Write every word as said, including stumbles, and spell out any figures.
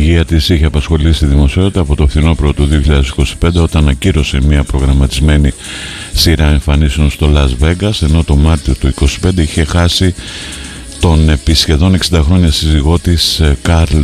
υγεία της είχε απασχολήσει τη δημοσιότητα από το φθινόπωρο του δύο χιλιάδες είκοσι πέντε, όταν ακύρωσε μια προγραμματισμένη σειρά εμφανίσεων στο Las Vegas, ενώ το Μάρτιο του είκοσι πέντε είχε χάσει τον επί σχεδόν εξήντα χρόνια σύζυγό της Καρλ